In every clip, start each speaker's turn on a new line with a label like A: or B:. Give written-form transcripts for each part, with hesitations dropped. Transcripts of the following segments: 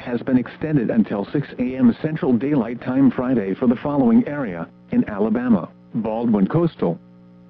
A: has been extended until 6 a.m. Central Daylight Time Friday for the following area, in Alabama, Baldwin Coastal.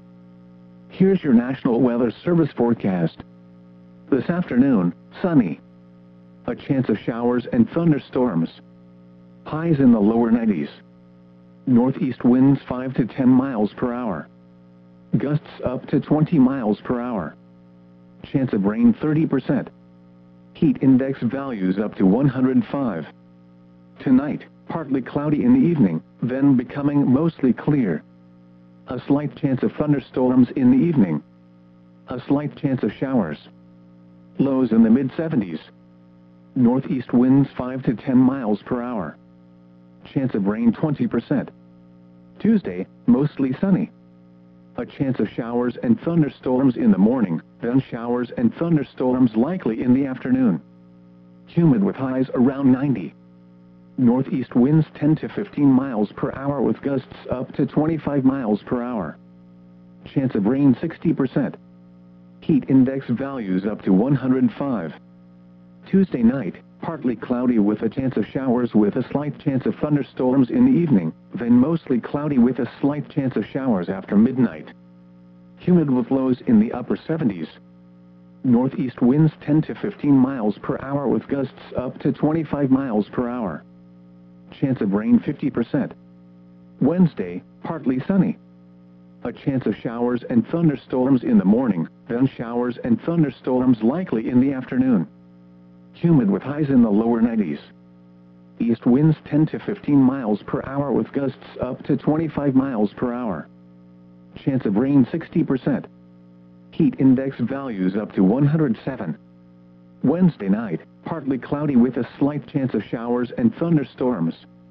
A: Here's your National Weather Service forecast. This afternoon, sunny. A chance of showers and thunderstorms. Highs in the lower 90s. Northeast winds 5 to 10 miles per hour. Gusts up to 20 miles per hour. Chance of rain 30%. Heat index values up to 105. Tonight, partly cloudy in the evening, then becoming mostly clear. A slight chance of thunderstorms in the evening. A slight chance of showers. Lows in the mid-70s. Northeast winds 5 to 10 miles per hour. Chance of rain 20%. Tuesday, mostly sunny. A chance of showers and thunderstorms in the morning, then showers and thunderstorms likely in the afternoon. Humid with highs around 90. Northeast winds 10 to 15 miles per hour with gusts up to 25 miles per hour. Chance of rain 60%. Heat index values up to 105. Tuesday night, partly cloudy with a chance of showers with a slight chance of thunderstorms in the evening, then mostly cloudy with a slight chance of showers after midnight. Humid with lows in the upper 70s. Northeast winds 10 to 15 miles per hour with gusts up to 25 miles per hour. Chance of rain 50%. Wednesday, partly sunny. A chance of showers and thunderstorms in the morning, then showers and thunderstorms likely in the afternoon. Humid with highs in the lower 90s. East winds 10 to 15 miles per hour with gusts up to 25 miles per hour. Chance of rain 60%. Heat index values up to 107. Wednesday night, partly cloudy with a slight chance of showers and thunderstorms.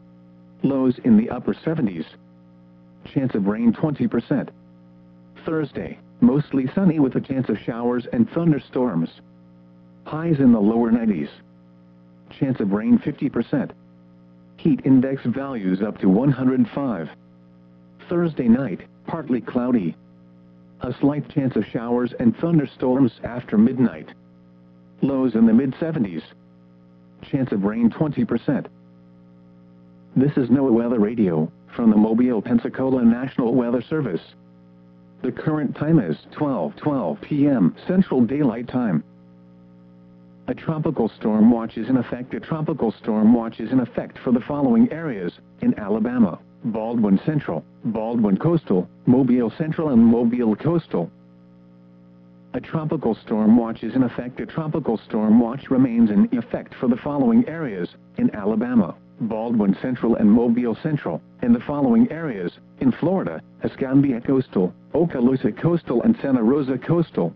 A: Lows in the upper 70s. Chance of rain 20%. Thursday, mostly sunny with a chance of showers and thunderstorms. Highs in the lower 90s. Chance of rain 50%. Heat index values up to 105. Thursday night, partly cloudy. A slight chance of showers and thunderstorms after midnight. Lows in the mid-70s. Chance of rain 20%. This is NOAA Weather Radio, from the Mobile, Pensacola National Weather Service. The current time is 12:12 p.m. Central Daylight Time. A tropical storm watch is in effect. A tropical storm watch is in effect for the following areas, in Alabama: Baldwin Central, Baldwin Coastal, Mobile Central and Mobile Coastal. A tropical storm watch is in effect. A tropical storm watch remains in effect for the following areas, in Alabama: Baldwin Central and Mobile Central, in the following areas, in Florida: Escambia Coastal, Okaloosa Coastal and Santa Rosa Coastal.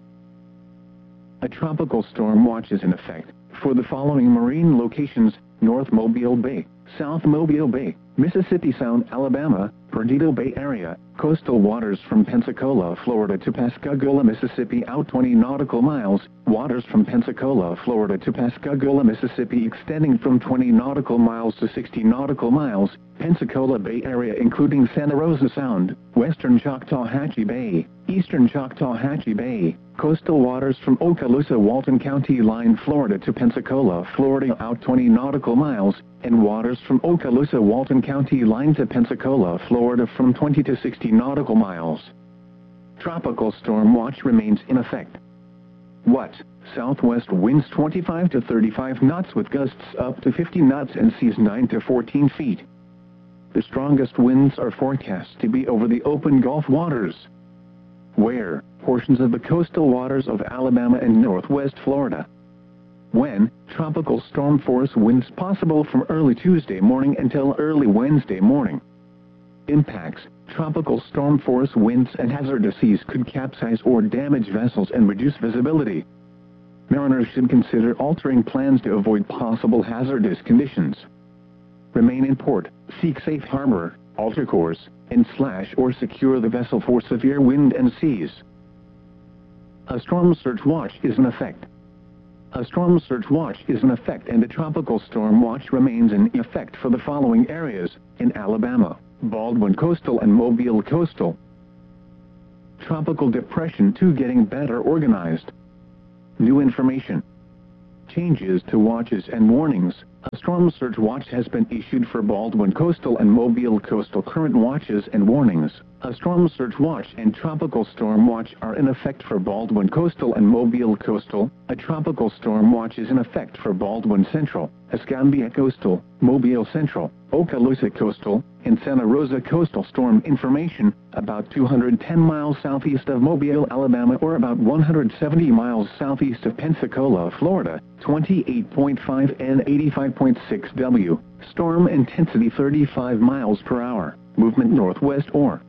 A: A tropical storm watch is in effect for the following marine locations: North Mobile Bay, South Mobile Bay, Mississippi Sound, Alabama, Perdido Bay Area, coastal waters from Pensacola, Florida to Pascagoula, Mississippi out 20 nautical miles, waters from Pensacola, Florida to Pascagoula, Mississippi extending from 20 nautical miles to 60 nautical miles, Pensacola Bay Area including Santa Rosa Sound, western Choctawhatchee Bay, eastern Choctawhatchee Bay, coastal waters from Okaloosa Walton County line, Florida to Pensacola, Florida out 20 nautical miles, and waters from Okaloosa Walton County line to Pensacola, Florida from 20 to 60 nautical miles. Tropical storm watch remains in effect. What? Southwest winds 25 to 35 knots with gusts up to 50 knots and seas 9 to 14 feet. The strongest winds are forecast to be over the open Gulf waters. Where? Portions of the coastal waters of Alabama and northwest Florida. When? Tropical storm force winds possible from early Tuesday morning until early Wednesday morning. Impacts: tropical storm force winds and hazardous seas could capsize or damage vessels and reduce visibility. Mariners should consider altering plans to avoid possible hazardous conditions. Remain in port, seek safe harbor, alter course, and slash or secure the vessel for severe wind and seas. A storm surge watch is in effect. A storm surge watch is in effect and a tropical storm watch remains in effect for the following areas, in Alabama: Baldwin Coastal and Mobile Coastal. Tropical Depression 2 getting better organized. New information. Changes to watches and warnings. A storm surge watch has been issued for Baldwin Coastal and Mobile Coastal current watches and warnings. A storm surge watch and tropical storm watch are in effect for Baldwin Coastal and Mobile Coastal. A tropical storm watch is in effect for Baldwin Central, Escambia Coastal, Mobile Central, Okaloosa Coastal, and Santa Rosa Coastal. Storm information: about 210 miles southeast of Mobile, Alabama, or about 170 miles southeast of Pensacola, Florida, 28.5 and 85.6 W. Storm intensity 35 miles per hour, movement northwest or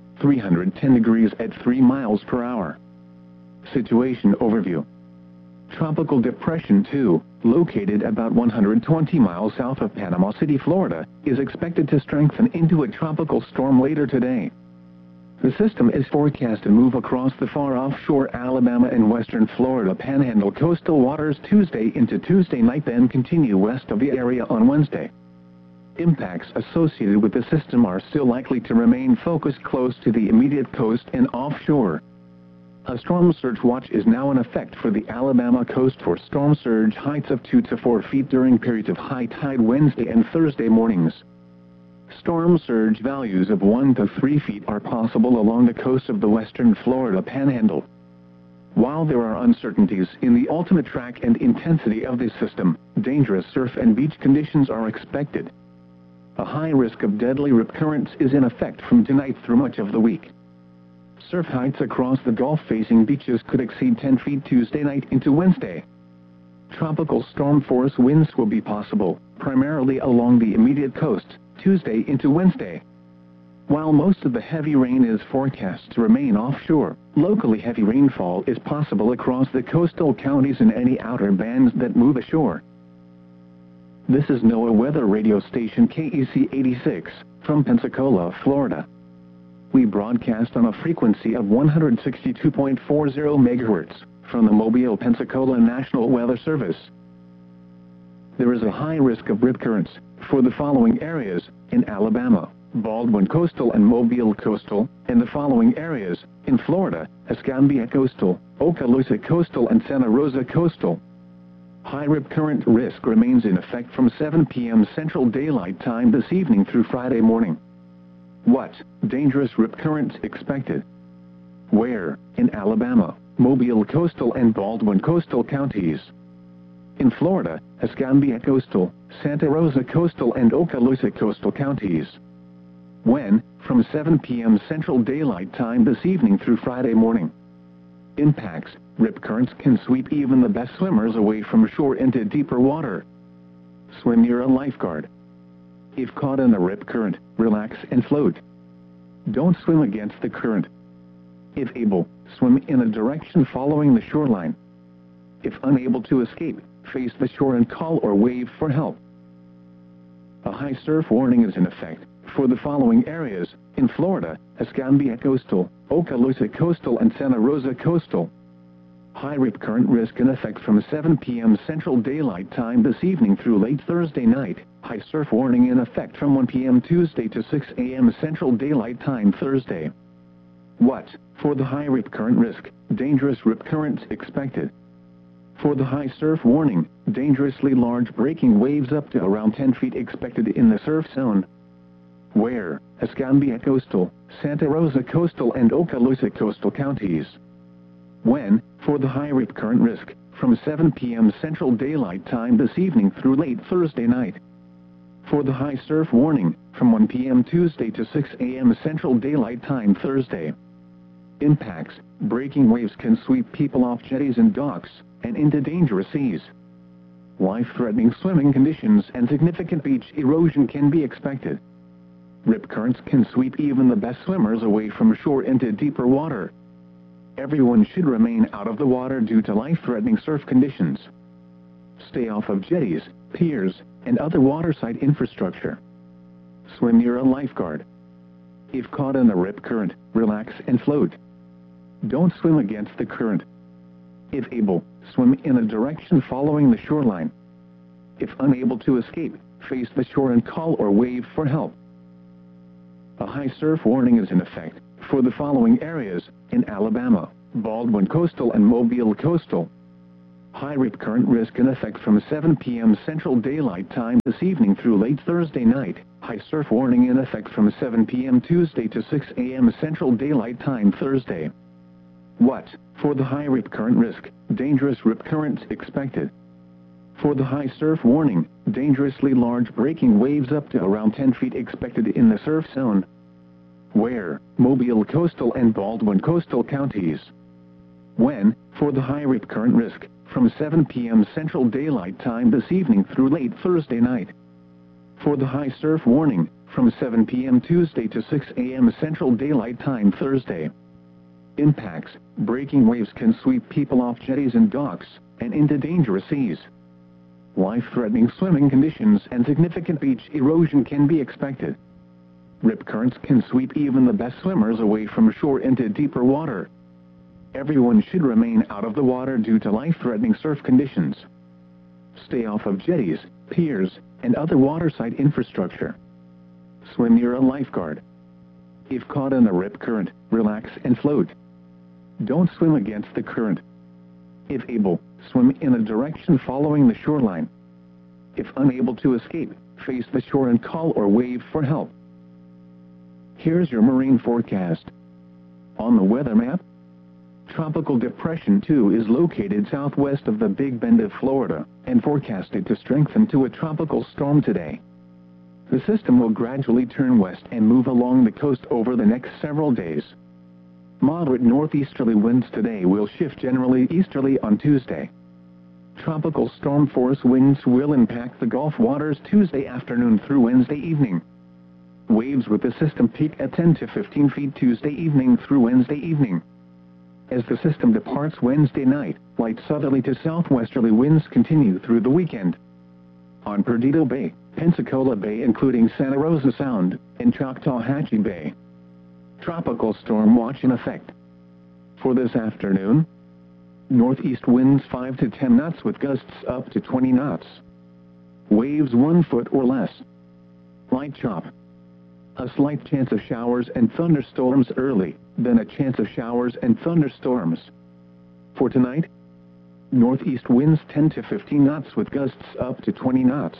A: 310 degrees at 3 miles per hour. Situation overview. Tropical Depression 2, located about 120 miles south of Panama City, Florida, is expected to strengthen into a tropical storm later today. The system is forecast to move across the far offshore Alabama and western Florida Panhandle coastal waters Tuesday into Tuesday night, then continue west of the area on Wednesday. Impacts associated with the system are still likely to remain focused close to the immediate coast and offshore. A storm surge watch is now in effect for the Alabama coast for storm surge heights of 2 to 4 feet during periods of high tide Wednesday and Thursday mornings. Storm surge values of 1 to 3 feet are possible along the coast of the western Florida Panhandle. While there are uncertainties in the ultimate track and intensity of this system, dangerous surf and beach conditions are expected. A high risk of deadly rip currents is in effect from tonight through much of the week. Surf heights across the Gulf-facing beaches could exceed 10 feet Tuesday night into Wednesday. Tropical storm force winds will be possible, primarily along the immediate coast, Tuesday into Wednesday. While most of the heavy rain is forecast to remain offshore, locally heavy rainfall is possible across the coastal counties and any outer bands that move ashore. This is NOAA weather radio station KEC 86, from Pensacola, Florida. We broadcast on a frequency of 162.40 MHz from the Mobile, Pensacola National Weather Service. There is a high risk of rip currents for the following areas in Alabama, Baldwin Coastal and Mobile Coastal, and the following areas in Florida, Escambia Coastal, Okaloosa Coastal, and Santa Rosa Coastal. High rip current risk remains in effect from 7 p.m. Central Daylight Time this evening through Friday morning. What dangerous rip currents expected? Where? In Alabama, Mobile Coastal and Baldwin Coastal counties. In Florida, Escambia Coastal, Santa Rosa Coastal, and Okaloosa Coastal counties. When? From 7 p.m. Central Daylight Time this evening through Friday morning. Impacts: rip currents can sweep even the best swimmers away from shore into deeper water. Swim near a lifeguard. If caught in a rip current, relax and float. Don't swim against the current. If able, swim in a direction following the shoreline. If unable to escape, face the shore and call or wave for help. A high surf warning is in effect for the following areas in Florida: Escambia Coastal, Okaloosa Coastal, and Santa Rosa Coastal. High rip current risk in effect from 7 p.m. Central Daylight Time this evening through late Thursday night. High surf warning in effect from 1 p.m. Tuesday to 6 a.m. Central Daylight Time Thursday. What? For the high rip current risk, dangerous rip currents expected. For the high surf warning, dangerously large breaking waves up to around 10 feet expected in the surf zone. Where? Escambia Coastal, Santa Rosa Coastal, and Okaloosa Coastal counties. When? For the high rip current risk, from 7 p.m. Central Daylight Time this evening through late Thursday night. For the high surf warning, from 1 p.m. Tuesday to 6 a.m. Central Daylight Time Thursday. Impacts: breaking waves can sweep people off jetties and docks, and into dangerous seas. Life-threatening swimming conditions and significant beach erosion can be expected. Rip currents can sweep even the best swimmers away from shore into deeper water. Everyone should remain out of the water due to life-threatening surf conditions. Stay off of jetties, piers, and other waterside infrastructure. Swim near a lifeguard. If caught in a rip current, relax and float. Don't swim against the current. If able, swim in a direction following the shoreline. If unable to escape, face the shore and call or wave for help. A high surf warning is in effect for the following areas in Alabama, Baldwin Coastal and Mobile Coastal. High rip current risk in effect from 7 p.m. Central Daylight Time this evening through late Thursday night. High surf warning in effect from 7 p.m. Tuesday to 6 a.m. Central Daylight Time Thursday. What? For the high rip current risk, dangerous rip currents expected. For the high surf warning, dangerously large breaking waves up to around 10 feet expected in the surf zone. Where? Mobile coastal and Baldwin coastal counties. When? For the high rip current risk, from 7 p.m. Central Daylight Time this evening through late Thursday night. For the high surf warning, from 7 p.m. Tuesday to 6 a.m. Central Daylight Time Thursday. Impacts: breaking waves can sweep people off jetties and docks, and into dangerous seas. Life-threatening swimming conditions and significant beach erosion can be expected. Rip currents can sweep even the best swimmers away from shore into deeper water. Everyone should remain out of the water due to life-threatening surf conditions. Stay off of jetties, piers, and other waterside infrastructure. Swim near a lifeguard. If caught in a rip current, relax and float. Don't swim against the current. If able, swim in a direction following the shoreline. If unable to escape, face the shore and call or wave for help. Here's your marine forecast. On the weather map, Tropical Depression 2 is located southwest of the Big Bend of Florida, and forecasted to strengthen to a tropical storm today. The system will gradually turn west and move along the coast over the next several days. Moderate northeasterly winds today will shift generally easterly on Tuesday. Tropical storm force winds will impact the Gulf waters Tuesday afternoon through Wednesday evening. Waves with the system peak at 10 to 15 feet Tuesday evening through Wednesday evening. As the system departs Wednesday night, light southerly to southwesterly winds continue through the weekend. On Perdido Bay, Pensacola Bay including Santa Rosa Sound, and Choctawhatchee Bay. Tropical storm watch in effect. For this afternoon, northeast winds 5 to 10 knots with gusts up to 20 knots. Waves 1 foot or less. Light chop. A slight chance of showers and thunderstorms early, then a chance of showers and thunderstorms. For tonight, northeast winds 10 to 15 knots with gusts up to 20 knots.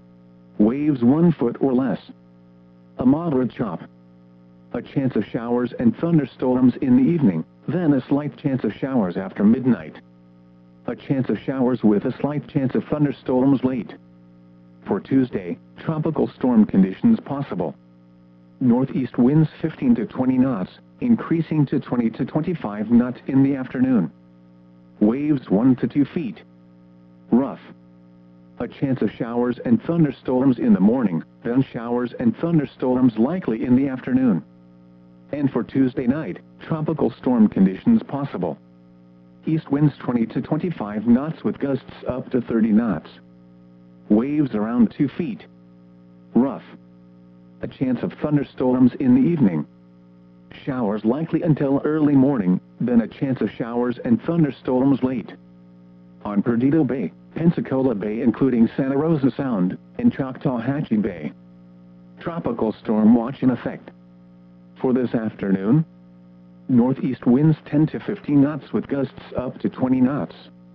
A: Waves 1 foot or less. A moderate chop. A chance of showers and thunderstorms in the evening, then a slight chance of showers after midnight. A chance of showers with a slight chance of thunderstorms late. For Tuesday, tropical storm conditions possible. Northeast winds 15 to 20 knots, increasing to 20 to 25 knots in the afternoon. Waves 1 to 2 feet. Rough. A chance of showers and thunderstorms in the morning, then showers and thunderstorms likely in the afternoon. And for Tuesday night, tropical storm conditions possible. East winds 20 to 25 knots with gusts up to 30 knots. Waves around 2 feet. Rough. A chance of thunderstorms in the evening. Showers likely until early morning, then a chance of showers and thunderstorms late. On Perdido Bay, Pensacola Bay including Santa Rosa Sound, and Choctawhatchee Bay. Tropical storm watch in effect. For this afternoon, northeast winds 10 to 15 knots with gusts up to 20 knots.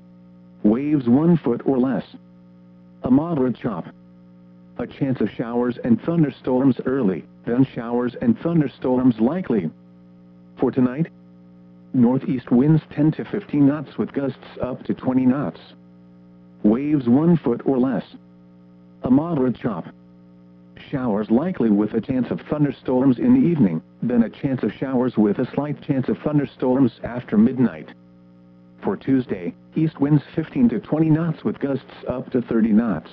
A: Waves 1 foot or less. A moderate chop. A chance of showers and thunderstorms early, then showers and thunderstorms likely. For tonight, northeast winds 10 to 15 knots with gusts up to 20 knots. Waves 1 foot or less. A moderate chop. Showers likely with a chance of thunderstorms in the evening, then a chance of showers with a slight chance of thunderstorms after midnight. For Tuesday, east winds 15 to 20 knots with gusts up to 30 knots.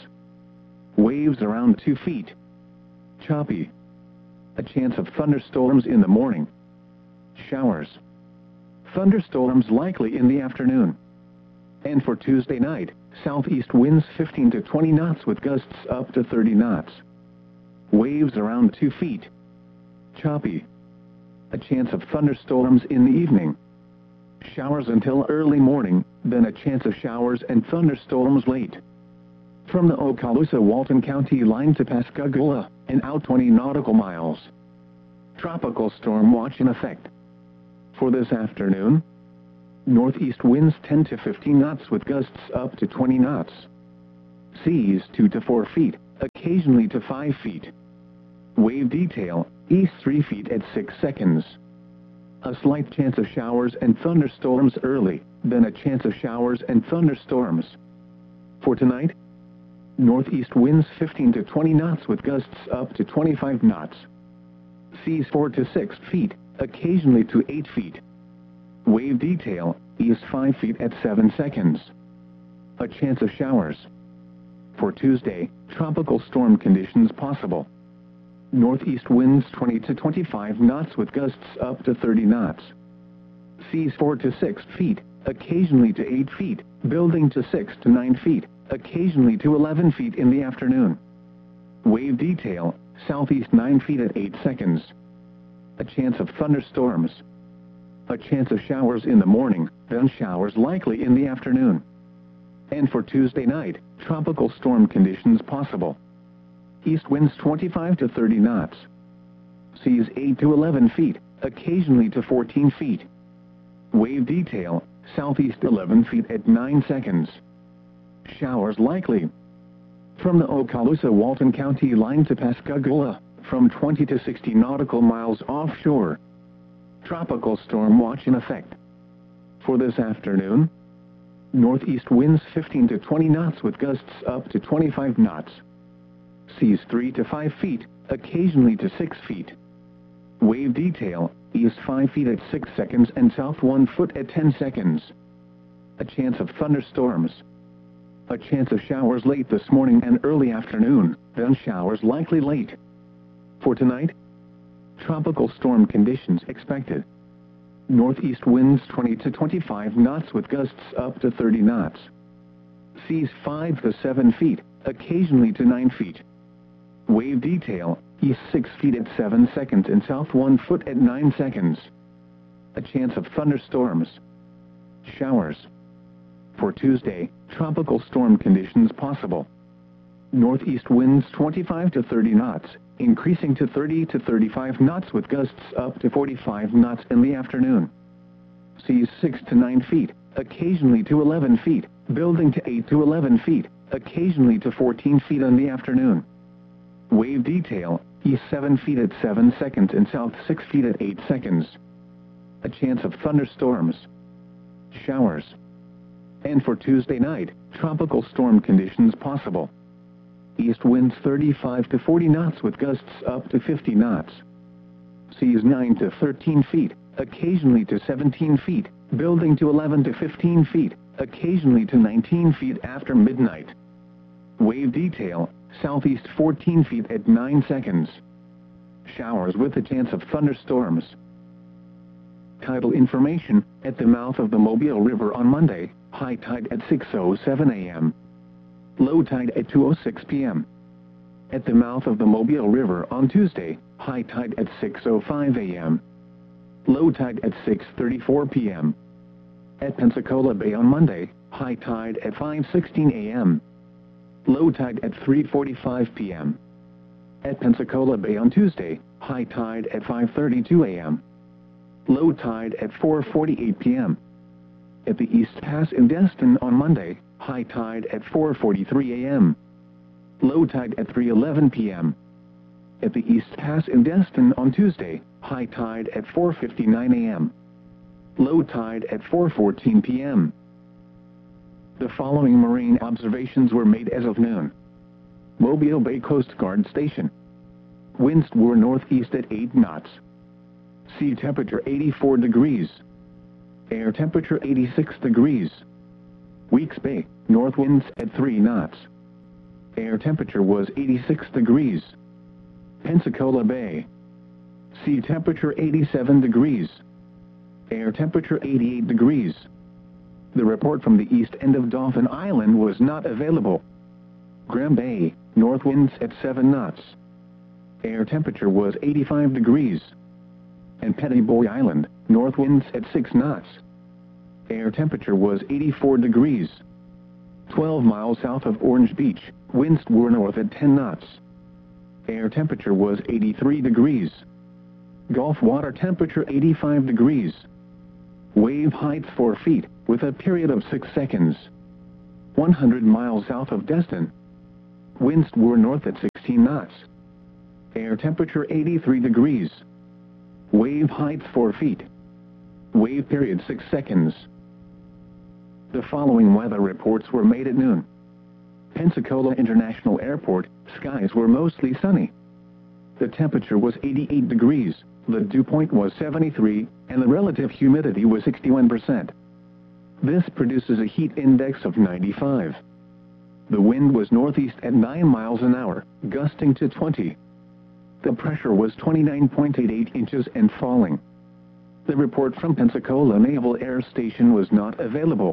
A: Waves around 2 feet. Choppy. A chance of thunderstorms in the morning. Showers. Thunderstorms likely in the afternoon. And for Tuesday night, southeast winds 15 to 20 knots with gusts up to 30 knots. Waves around 2 feet. Choppy. A chance of thunderstorms in the evening. Showers until early morning, then a chance of showers and thunderstorms late. From the Okaloosa-Walton County line to Pascagoula, and out 20 nautical miles. Tropical storm watch in effect. For this afternoon, Northeast winds 10 to 15 knots with gusts up to 20 knots. Seas 2 to 4 feet, occasionally to 5 feet. Wave detail, east 3 feet at 6 seconds. A slight chance of showers and thunderstorms early, then a chance of showers and thunderstorms. For tonight, northeast winds 15 to 20 knots with gusts up to 25 knots. Seas 4 to 6 feet, occasionally to 8 feet. Wave detail, east 5 feet at 7 seconds. A chance of showers. For Tuesday, tropical storm conditions possible. Northeast winds 20 to 25 knots with gusts up to 30 knots. Seas 4 to 6 feet, occasionally to 8 feet, building to 6 to 9 feet, occasionally to 11 feet in the afternoon. Wave detail, southeast 9 feet at 8 seconds. A chance of thunderstorms. A chance of showers in the morning, then showers likely in the afternoon. And for Tuesday night, tropical storm conditions possible. East winds 25 to 30 knots. Seas 8 to 11 feet, occasionally to 14 feet. Wave detail, southeast 11 feet at 9 seconds. Showers likely. From the Okaloosa-Walton County line to Pascagoula, from 20 to 60 nautical miles offshore. Tropical storm watch in effect. For this afternoon, northeast winds 15 to 20 knots with gusts up to 25 knots. Seas 3 to 5 feet, occasionally to 6 feet. Wave detail, east 5 feet at 6 seconds and south 1 foot at 10 seconds. A chance of thunderstorms. A chance of showers late this morning and early afternoon, then showers likely late. For tonight, tropical storm conditions expected. Northeast winds 20 to 25 knots with gusts up to 30 knots. Seas 5 to 7 feet, occasionally to 9 feet. Wave detail, east 6 feet at 7 seconds and south 1 foot at 9 seconds. A chance of thunderstorms. Showers. For Tuesday, tropical storm conditions possible. Northeast winds 25 to 30 knots, increasing to 30 to 35 knots with gusts up to 45 knots in the afternoon. Seas 6 to 9 feet, occasionally to 11 feet, building to 8 to 11 feet, occasionally to 14 feet in the afternoon. Wave detail, east 7 feet at 7 seconds and south 6 feet at 8 seconds. A chance of thunderstorms. Showers. And for Tuesday night, tropical storm conditions possible. East winds 35 to 40 knots with gusts up to 50 knots. Seas 9 to 13 feet, occasionally to 17 feet, building to 11 to 15 feet, occasionally to 19 feet after midnight. Wave detail, southeast 14 feet at 9 seconds. Showers with a chance of thunderstorms. Tidal information, at the mouth of the Mobile River on Monday, high tide at 6:07 a.m. Low tide at 2:06 p.m. At the mouth of the Mobile River on Tuesday, high tide at 6:05 a.m. Low tide at 6:34 p.m. At Pensacola Bay on Monday, high tide at 5:16 a.m. Low tide at 3:45 p.m. At Pensacola Bay on Tuesday, high tide at 5:32 a.m. Low tide at 4:48 p.m. At the East Pass in Destin on Monday, high tide at 4:43 a.m. Low tide at 3:11 p.m. At the East Pass in Destin on Tuesday, high tide at 4:59 a.m. Low tide at 4:14 p.m. The following marine observations were made as of noon. Mobile Bay Coast Guard Station. Winds were northeast at 8 knots. Sea temperature 84 degrees. Air temperature 86 degrees. Weeks Bay, north winds at 3 knots. Air temperature was 86 degrees. Pensacola Bay. Sea temperature 87 degrees. Air temperature 88 degrees. The report from the east end of Dauphin Island was not available. Graham Bay, north winds at 7 knots. Air temperature was 85 degrees. And Petty Boy Island, north winds at 6 knots. Air temperature was 84 degrees. 12 miles south of Orange Beach, winds were north at 10 knots. Air temperature was 83 degrees. Gulf water temperature 85 degrees. Wave height 4 feet, with a period of 6 seconds. 100 miles south of Destin. Winds were north at 16 knots. Air temperature 83 degrees. Wave height 4 feet. Wave period 6 seconds. The following weather reports were made at noon. Pensacola International Airport, skies were mostly sunny. The temperature was 88 degrees, the dew point was 73, and the relative humidity was 61%. This produces a heat index of 95. The wind was northeast at 9 miles an hour, gusting to 20. The pressure was 29.88 inches and falling. The report from Pensacola Naval Air Station was not available.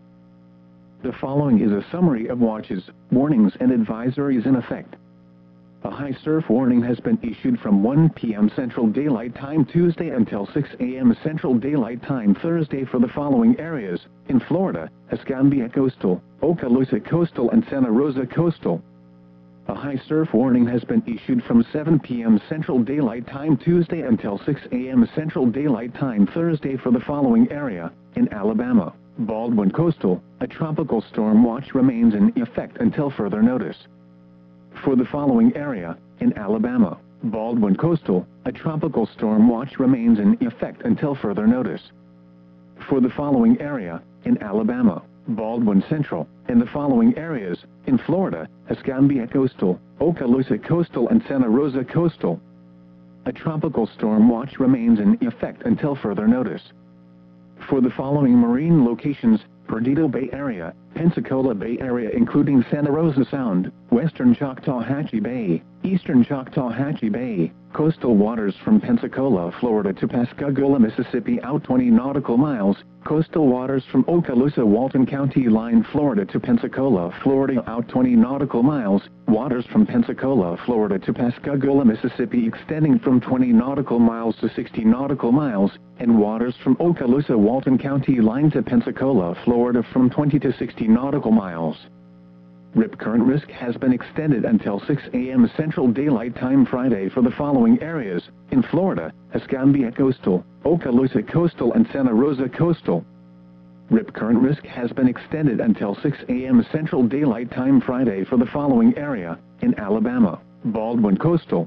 A: The following is a summary of watches, warnings and advisories in effect. A high surf warning has been issued from 1 p.m. Central Daylight Time Tuesday until 6 a.m. Central Daylight Time Thursday for the following areas: in Florida, Escambia Coastal, Okaloosa Coastal and Santa Rosa Coastal. A high surf warning has been issued from 7 p.m. Central Daylight Time Tuesday until 6 a.m. Central Daylight Time Thursday for the following area: in Alabama, Baldwin Coastal, a tropical storm watch remains in effect until further notice. For the following area, in Alabama, Baldwin Coastal, a tropical storm watch remains in effect until further notice. For the following area, in Alabama, Baldwin Central, and the following areas, in Florida, Escambia Coastal, Okaloosa Coastal and Santa Rosa Coastal. A tropical storm watch remains in effect until further notice. For the following marine locations: Perdido Bay Area, Pensacola Bay Area including Santa Rosa Sound, Western Choctawhatchee Bay, Eastern Choctawhatchee Bay, coastal waters from Pensacola, Florida to Pascagoula, Mississippi out 20 nautical miles, coastal waters from Okaloosa, Walton County line, Florida to Pensacola, Florida out 20 nautical miles, waters from Pensacola, Florida to Pascagoula, Mississippi extending from 20 nautical miles to 60 nautical miles, and waters from Okaloosa, Walton County line to Pensacola, Florida from 20 to 60 nautical miles. Rip current risk has been extended until 6 a.m. Central Daylight Time Friday for the following areas: in Florida, Escambia Coastal, Okaloosa Coastal and Santa Rosa Coastal. Rip current risk has been extended until 6 a.m. Central Daylight Time Friday for the following area: in Alabama, Baldwin Coastal.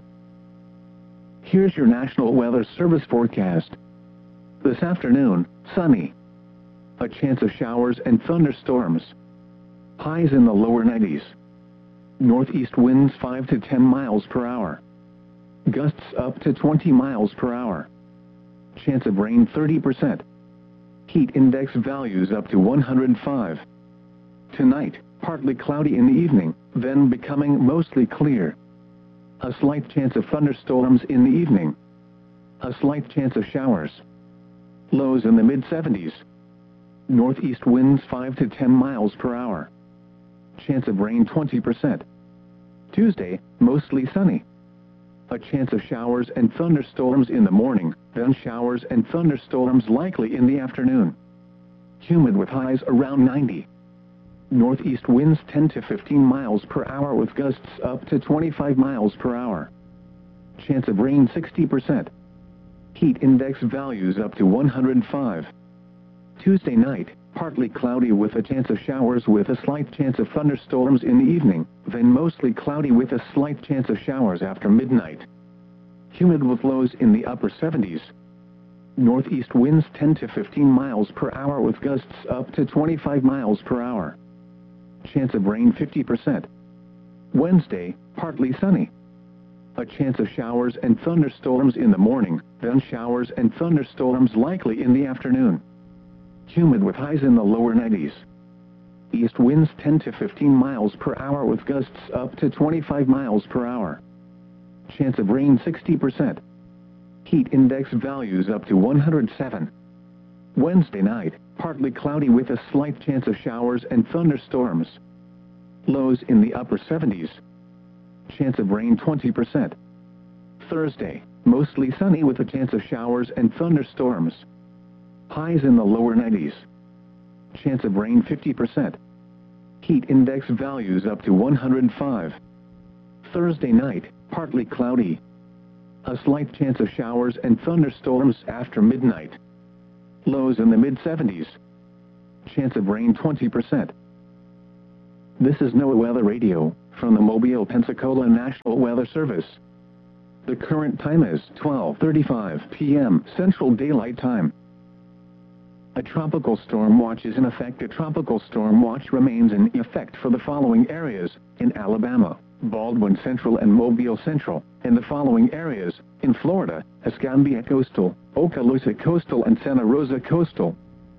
A: Here's your National Weather Service forecast. This afternoon, sunny. A chance of showers and thunderstorms. Highs in the lower 90s. Northeast winds 5 to 10 miles per hour. Gusts up to 20 miles per hour. Chance of rain 30%. Heat index values up to 105. Tonight, partly cloudy in the evening, then becoming mostly clear. A slight chance of thunderstorms in the evening. A slight chance of showers. Lows in the mid-70s. Northeast winds 5 to 10 miles per hour. Chance of rain 20%. Tuesday, mostly sunny. A chance of showers and thunderstorms in the morning, then showers and thunderstorms likely in the afternoon. Humid with highs around 90. Northeast winds 10 to 15 miles per hour with gusts up to 25 miles per hour. Chance of rain 60%. Heat index values up to 105. Tuesday night, partly cloudy with a chance of showers with a slight chance of thunderstorms in the evening, then mostly cloudy with a slight chance of showers after midnight. Humid with lows in the upper 70s. Northeast winds 10 to 15 miles per hour with gusts up to 25 miles per hour. Chance of rain 50%. Wednesday, partly sunny. A chance of showers and thunderstorms in the morning, then showers and thunderstorms likely in the afternoon. Humid with highs in the lower 90s. East winds 10 to 15 miles per hour with gusts up to 25 miles per hour. Chance of rain 60%. Heat index values up to 107. Wednesday night, partly cloudy with a slight chance of showers and thunderstorms. Lows in the upper 70s. Chance of rain 20%. Thursday, mostly sunny with a chance of showers and thunderstorms. Highs in the lower 90s. Chance of rain 50%. Heat index values up to 105. Thursday night, partly cloudy. A slight chance of showers and thunderstorms after midnight. Lows in the mid-70s. Chance of rain 20%. This is NOAA Weather Radio, from the Mobile, Pensacola National Weather Service. The current time is 12:35 p.m. Central Daylight Time. A tropical storm watch is in effect. A tropical storm watch remains in effect for the following areas: in Alabama, Baldwin Central and Mobile Central, and the following areas: in Florida, Escambia Coastal, Okaloosa Coastal and Santa Rosa Coastal.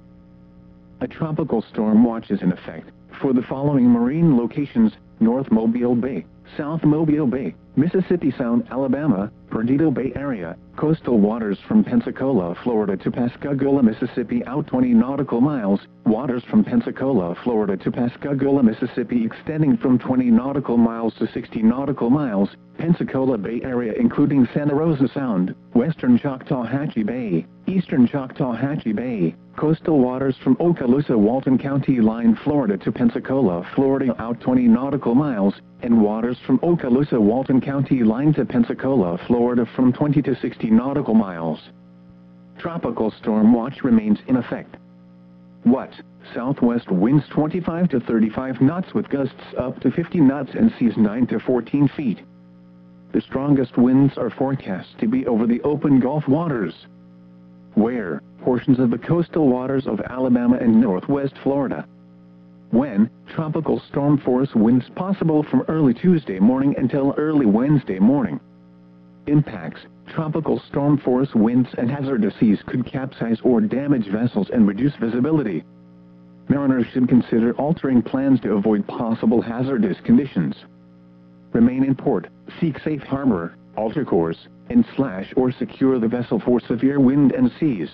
A: A tropical storm watch is in effect for the following marine locations: North Mobile Bay, South Mobile Bay, Mississippi Sound, Alabama, Perdido Bay Area, coastal waters from Pensacola, Florida to Pascagoula, Mississippi out 20 nautical miles, waters from Pensacola, Florida to Pascagoula, Mississippi extending from 20 nautical miles to 60 nautical miles, Pensacola Bay Area including Santa Rosa Sound, western Choctawhatchee Bay, eastern Choctawhatchee Bay, coastal waters from Okaloosa, Walton County line, Florida to Pensacola, Florida out 20 nautical miles, and waters from Okaloosa, Walton County line to Pensacola, Florida from 20 to 60 nautical miles. Tropical storm watch remains in effect. What? Southwest winds 25 to 35 knots with gusts up to 50 knots and seas 9 to 14 feet. The strongest winds are forecast to be over the open Gulf waters. Where? Portions of the coastal waters of Alabama and northwest Florida. When? Tropical storm force winds possible from early Tuesday morning until early Wednesday morning. Impacts: tropical storm force winds and hazardous seas could capsize or damage vessels and reduce visibility. Mariners should consider altering plans to avoid possible hazardous conditions. Remain in port, seek safe harbor, alter course, and slash or secure the vessel for severe wind and seas.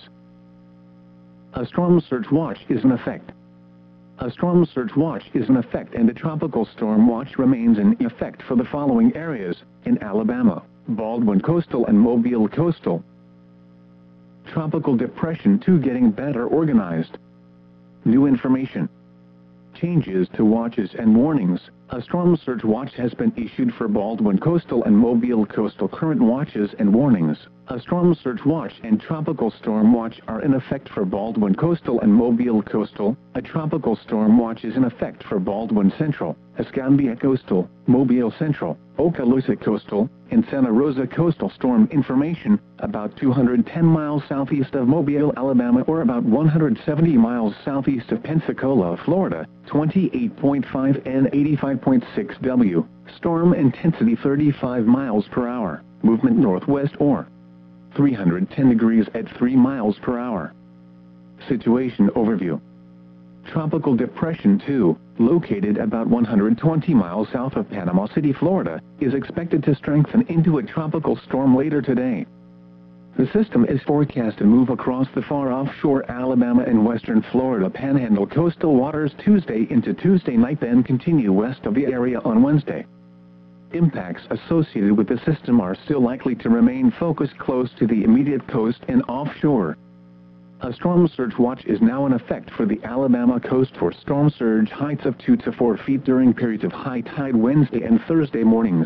A: A storm surge watch is in effect. A storm surge watch is in effect and a tropical storm watch remains in effect for the following areas: in Alabama, Baldwin Coastal and Mobile Coastal. Tropical Depression 2 getting better organized. New information. Changes to watches and warnings. A storm surge watch has been issued for Baldwin Coastal and Mobile Coastal. Current watches and warnings. A storm surge watch and tropical storm watch are in effect for Baldwin Coastal and Mobile Coastal. A tropical storm watch is in effect for Baldwin Central, Escambia Coastal, Mobile Central, Okaloosa Coastal, and Santa Rosa Coastal. Storm information: about 210 miles southeast of Mobile, Alabama, or about 170 miles southeast of Pensacola, Florida, 28.5 and 85.6 W. Storm intensity 35 miles per hour, movement northwest or 310 degrees at 3 miles per hour. Situation overview. Tropical Depression 2, located about 120 miles south of Panama City, Florida, is expected to strengthen into a tropical storm later today. The system is forecast to move across the far offshore Alabama and western Florida Panhandle coastal waters Tuesday into Tuesday night, then continue west of the area on Wednesday. Impacts associated with the system are still likely to remain focused close to the immediate coast and offshore. A storm surge watch is now in effect for the Alabama coast for storm surge heights of 2 to 4 feet during periods of high tide Wednesday and Thursday mornings.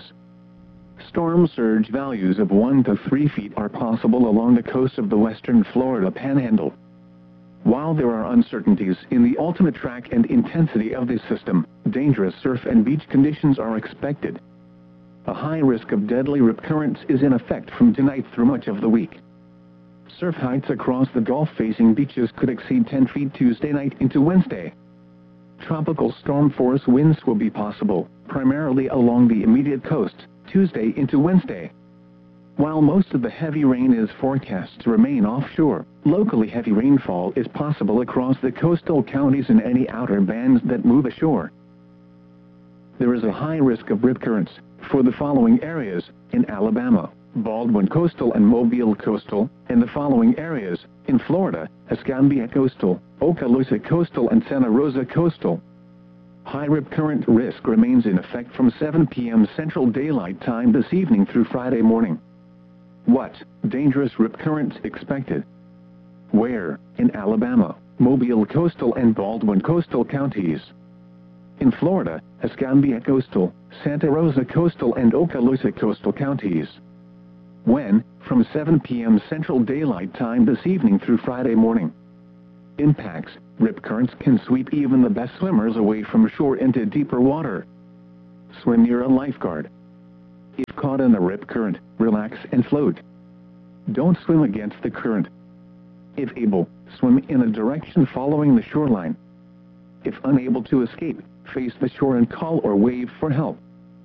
A: Storm surge values of 1 to 3 feet are possible along the coast of the western Florida Panhandle. While there are uncertainties in the ultimate track and intensity of this system, dangerous surf and beach conditions are expected. A high risk of deadly rip currents is in effect from tonight through much of the week. Surf heights across the Gulf-facing beaches could exceed 10 feet Tuesday night into Wednesday. Tropical storm force winds will be possible, primarily along the immediate coast, Tuesday into Wednesday. While most of the heavy rain is forecast to remain offshore, locally heavy rainfall is possible across the coastal counties and any outer bands that move ashore. There is a high risk of rip currents for the following areas: in Alabama, Baldwin Coastal and Mobile Coastal, and the following areas: in Florida, Escambia Coastal, Okaloosa Coastal and Santa Rosa Coastal. High rip current risk remains in effect from 7 p.m. Central Daylight Time this evening through Friday morning. What? Dangerous rip currents expected. Where? In Alabama, Mobile Coastal and Baldwin Coastal counties. In Florida, Escambia Coastal, Santa Rosa Coastal and Okaloosa Coastal counties. When? From 7 p.m. Central Daylight Time this evening through Friday morning. Impacts, rip currents can sweep even the best swimmers away from shore into deeper water. Swim near a lifeguard. If caught in a rip current, relax and float. Don't swim against the current. If able, swim in a direction following the shoreline. If unable to escape, face the shore and call or wave for help.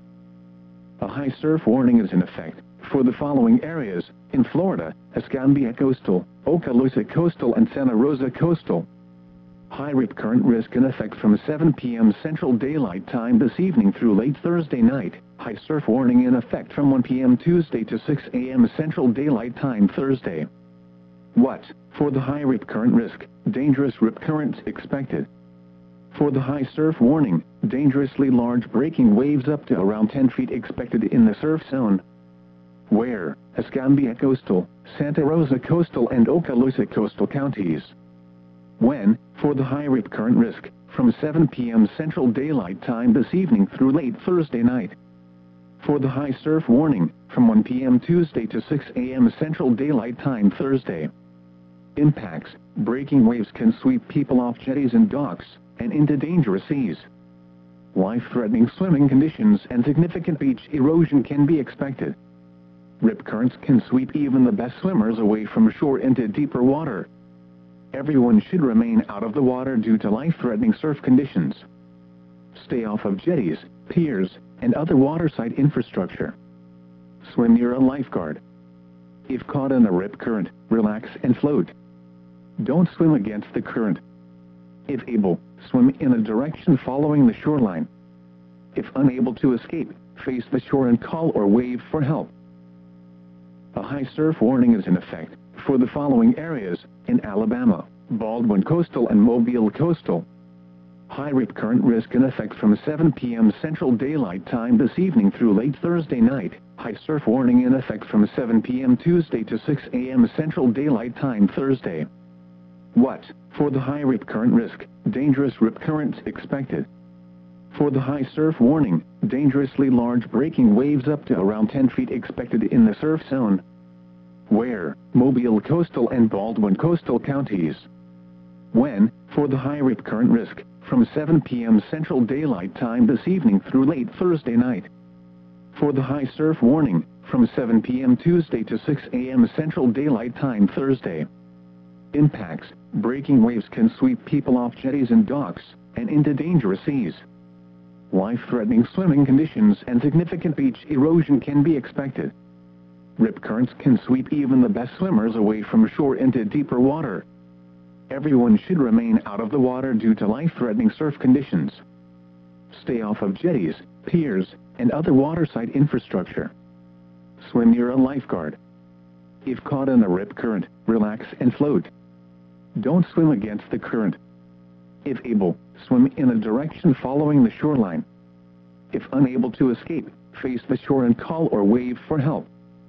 A: A high surf warning is in effect for the following areas in Florida: Escambia Coastal, Okaloosa Coastal and Santa Rosa Coastal. High rip current risk in effect from 7 p.m. Central Daylight Time this evening through late Thursday night. High surf warning in effect from 1 p.m. Tuesday to 6 a.m. Central Daylight Time Thursday. What? For the high rip current risk, dangerous rip currents expected. For the high surf warning, dangerously large breaking waves up to around 10 feet expected in the surf zone. Where? Escambia Coastal, Santa Rosa Coastal and Okaloosa Coastal counties. When? For the high rip current risk, from 7 p.m. Central Daylight Time this evening through late Thursday night. For the high surf warning, from 1 p.m. Tuesday to 6 a.m. Central Daylight Time Thursday. Impacts, breaking waves can sweep people off jetties and docks, and into dangerous seas. Life-threatening swimming conditions and significant beach erosion can be expected. Rip currents can sweep even the best swimmers away from shore into deeper water. Everyone should remain out of the water due to life-threatening surf conditions. Stay off of jetties, piers, and other waterside infrastructure. Swim near a lifeguard. If caught in a rip current, relax and float. Don't swim against the current. If able, swim in a direction following the shoreline. If unable to escape, face the shore and call or wave for help. A high surf warning is in effect for the following areas in Alabama: Baldwin Coastal and Mobile Coastal. High rip current risk in effect from 7 p.m. Central Daylight Time this evening through late Thursday night. High surf warning in effect from 7 p.m. Tuesday to 6 a.m. Central Daylight Time Thursday. What? For the high rip current risk, dangerous rip currents expected. For the high surf warning, dangerously large breaking waves up to around 10 feet expected in the surf zone. Where? Mobile Coastal and Baldwin Coastal counties. When? For the high rip current risk, from 7 p.m. Central Daylight Time this evening through late Thursday night. For the high surf warning, from 7 p.m. Tuesday to 6 a.m. Central Daylight Time Thursday. Impacts, breaking waves can sweep people off jetties and docks, and into dangerous seas. Life-threatening swimming conditions and significant beach erosion can be expected. Rip currents can sweep even the best swimmers away from shore into deeper water. Everyone should remain out of the water due to life-threatening surf conditions. Stay off of jetties, piers, and other waterside infrastructure. Swim near a lifeguard. If caught in a rip current, relax and float. Don't swim against the current. If able, swim in a direction following the shoreline. If unable to escape, face the shore and call or wave for help.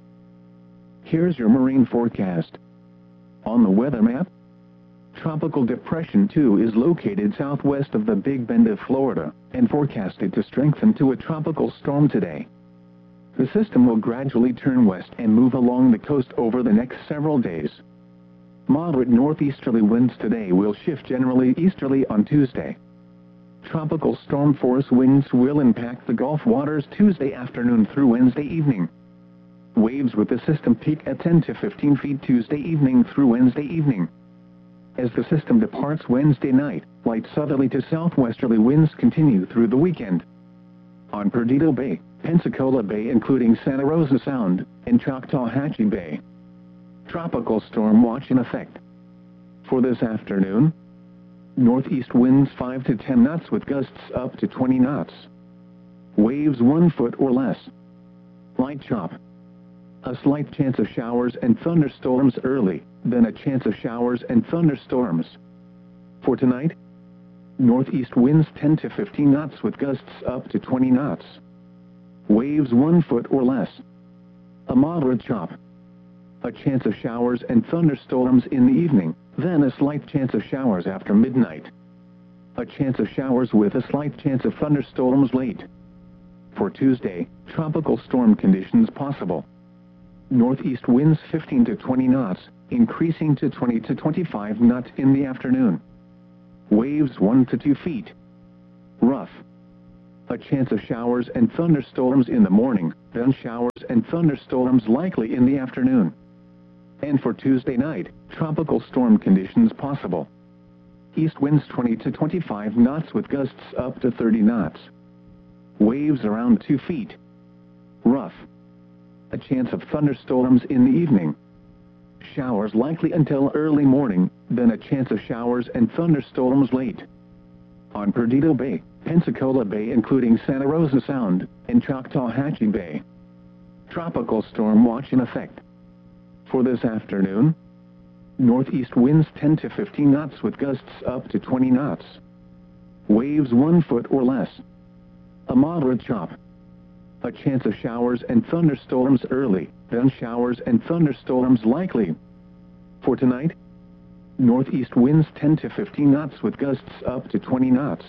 A: Here's your marine forecast. On the weather map, Tropical Depression 2 is located southwest of the Big Bend of Florida, and forecasted to strengthen to a tropical storm today. The system will gradually turn west and move along the coast over the next several days. Moderate northeasterly winds today will shift generally easterly on Tuesday. Tropical storm force winds will impact the Gulf waters Tuesday afternoon through Wednesday evening. Waves with the system peak at 10 to 15 feet Tuesday evening through Wednesday evening. As the system departs Wednesday night, light southerly to southwesterly winds continue through the weekend. On Perdido Bay, Pensacola Bay including Santa Rosa Sound, and Choctawhatchee Bay. Tropical storm watch in effect. For this afternoon, northeast winds 5 to 10 knots with gusts up to 20 knots. Waves 1 foot or less. Light chop. A slight chance of showers and thunderstorms early, then a chance of showers and thunderstorms. For tonight, northeast winds 10 to 15 knots with gusts up to 20 knots. Waves 1 foot or less. A moderate chop. A chance of showers and thunderstorms in the evening, then a slight chance of showers after midnight. A chance of showers with a slight chance of thunderstorms late. For Tuesday, tropical storm conditions possible. Northeast winds 15 to 20 knots, increasing to 20 to 25 knots in the afternoon. Waves 1 to 2 feet. Rough. A chance of showers and thunderstorms in the morning, then showers and thunderstorms likely in the afternoon. And for Tuesday night, tropical storm conditions possible. East winds 20 to 25 knots with gusts up to 30 knots. Waves around 2 feet. Rough. A chance of thunderstorms in the evening. Showers likely until early morning, then a chance of showers and thunderstorms late. On Perdido Bay, Pensacola Bay including Santa Rosa Sound, and Choctawhatchee Bay. Tropical storm watch in effect. For this afternoon, northeast winds 10 to 15 knots with gusts up to 20 knots. Waves 1 foot or less. A moderate chop. A chance of showers and thunderstorms early, then showers and thunderstorms likely. For tonight, northeast winds 10 to 15 knots with gusts up to 20 knots.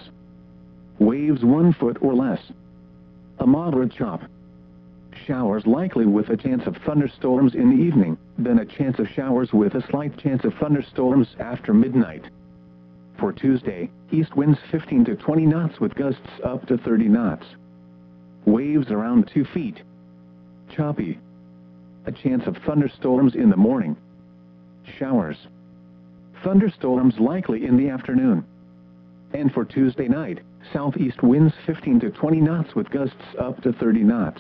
A: Waves 1 foot or less. A moderate chop. Showers likely with a chance of thunderstorms in the evening, then a chance of showers with a slight chance of thunderstorms after midnight. For Tuesday, east winds 15 to 20 knots with gusts up to 30 knots. Waves around 2 feet. Choppy. A chance of thunderstorms in the morning. Showers. Thunderstorms likely in the afternoon. And for Tuesday night, southeast winds 15 to 20 knots with gusts up to 30 knots.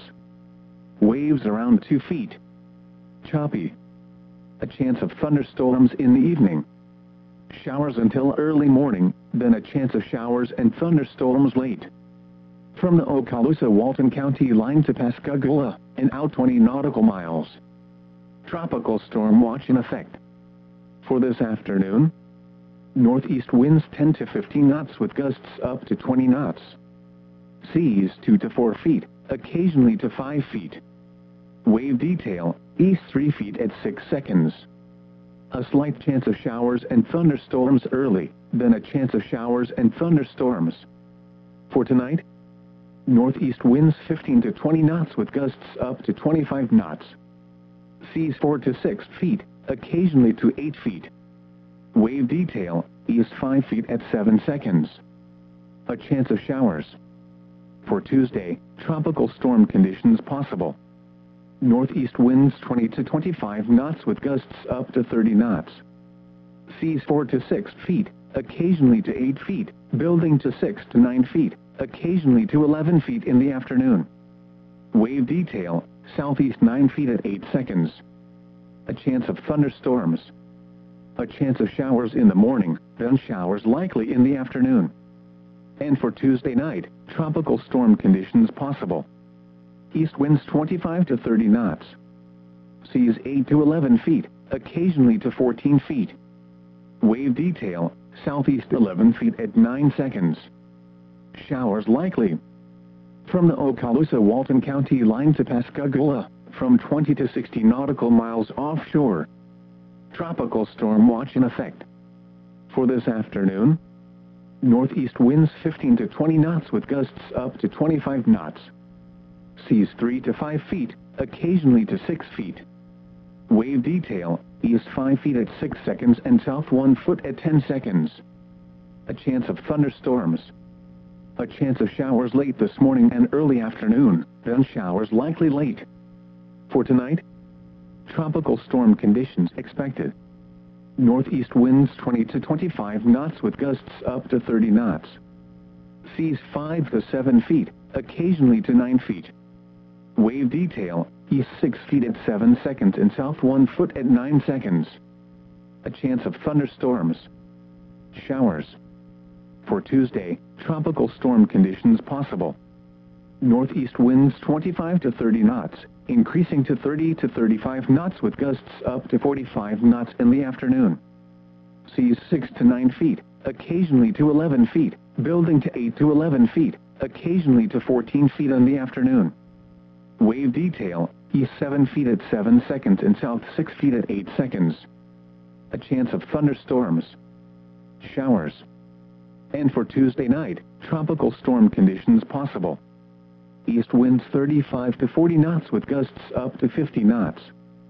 A: Waves around 2 feet. Choppy. A chance of thunderstorms in the evening. Showers until early morning, then a chance of showers and thunderstorms late. From the Okaloosa-Walton County line to Pascagoula, and out 20 nautical miles. Tropical storm watch in effect. For this afternoon, northeast winds 10 to 15 knots with gusts up to 20 knots. Seas 2 to 4 feet, occasionally to 5 feet. Wave detail, east 3 feet at 6 seconds. A slight chance of showers and thunderstorms early, then a chance of showers and thunderstorms. For tonight, northeast winds 15 to 20 knots with gusts up to 25 knots. Seas 4 to 6 feet, occasionally to 8 feet. Wave detail, east 5 feet at 7 seconds. A chance of showers. For Tuesday, tropical storm conditions possible. Northeast winds 20 to 25 knots with gusts up to 30 knots. Seas 4 to 6 feet, occasionally to 8 feet, building to 6 to 9 feet, occasionally to 11 feet in the afternoon. Wave detail, southeast 9 feet at 8 seconds. A chance of thunderstorms. A chance of showers in the morning, then showers likely in the afternoon. And for Tuesday night, tropical storm conditions possible. East winds 25 to 30 knots. Seas 8 to 11 feet, occasionally to 14 feet. Wave detail, southeast 11 feet at 9 seconds. Showers likely. From the Okaloosa-Walton County line to Pascagoula, from 20 to 60 nautical miles offshore. Tropical storm watch in effect. For this afternoon, northeast winds 15 to 20 knots with gusts up to 25 knots. Seas 3 to 5 feet, occasionally to 6 feet. Wave detail, east 5 feet at 6 seconds and south 1 foot at 10 seconds. A chance of thunderstorms. A chance of showers late this morning and early afternoon, then showers likely late. For tonight, tropical storm conditions expected. Northeast winds 20 to 25 knots with gusts up to 30 knots. Seas 5 to 7 feet, occasionally to 9 feet. Wave detail, east 6 feet at 7 seconds and south 1 foot at 9 seconds. A chance of thunderstorms. Showers. For Tuesday, tropical storm conditions possible. Northeast winds 25 to 30 knots, increasing to 30 to 35 knots with gusts up to 45 knots in the afternoon. Seas 6 to 9 feet, occasionally to 11 feet, building to 8 to 11 feet, occasionally to 14 feet in the afternoon. Wave detail, east 7 feet at 7 seconds and south 6 feet at 8 seconds. A chance of thunderstorms. Showers. And for Tuesday night, tropical storm conditions possible. East winds 35 to 40 knots with gusts up to 50 knots.